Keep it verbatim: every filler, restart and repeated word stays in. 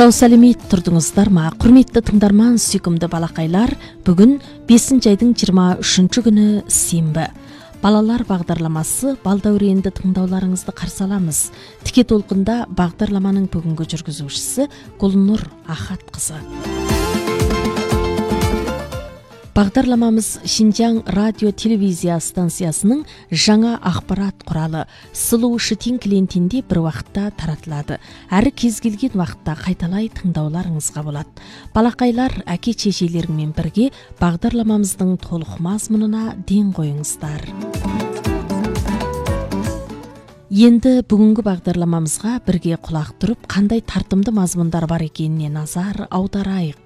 Сау сәлемет тұрдыңыздар ма? Құрметті тыңдарман, сүйкімді балақайлар, бүгін бесінші айдың жиырма үшінші күні сенбі. Балалар бағдарламасы балдәуренді тыңдауларыңызды қарсы аламыз. Тіке толқында бағдарламаның бүгінгі жүргізушісі Гүлнұр Ахатқызы. Бағдарламамыз Шинжаң радио-телевизия станциясының жаңа ақпарат құралы Сұлу Шытин клиентінде бір уақытта таратылады. Әрі кез келген уақытта қайталай тыңдауларыңызға болады. Балақайлар, әке-шешелеріңмен бірге бағдарламамыздың толық мазмұнына ден қойыңыздар. Енді бүгінгі бағдарламамызға бірге құлақ тұрып, қандай тартымды мазмұндар бар екеніне назар аударайық.